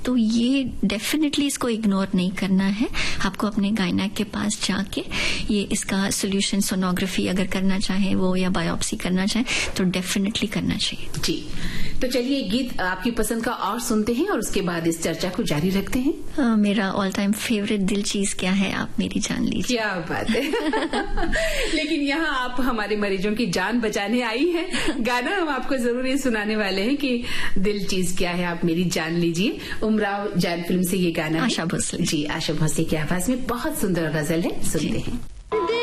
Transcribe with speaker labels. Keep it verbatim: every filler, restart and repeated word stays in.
Speaker 1: तो ये डेफिनेटली इसको इग्नोर नहीं करना है। आपको अपने गायनेक के पास जाके ये इसका सोल्यूशन, सोनोग्राफी अगर करना चाहे वो या बायोप्सी करना चाहे तो डेफिनेटली करना चाहिए।
Speaker 2: जी, तो चलिए गीत आपकी पसंद का और सुनते हैं और उसके बाद इस चर्चा को जारी रखते हैं।
Speaker 1: uh, मेरा ऑल टाइम फेवरेट दिल चीज क्या है आप मेरी जान लीजिए।
Speaker 2: क्या बात है। लेकिन यहाँ आप हमारे मरीजों की जान बचाने आई हैं। गाना हम आपको जरूर ये सुनाने वाले हैं कि दिल चीज क्या है आप मेरी जान लीजिए। उमराव जान फिल्म से ये गाना,
Speaker 1: आशा भोसले
Speaker 2: जी, आशा भोसले की आवाज में बहुत सुंदर गजल है, सुनते हैं।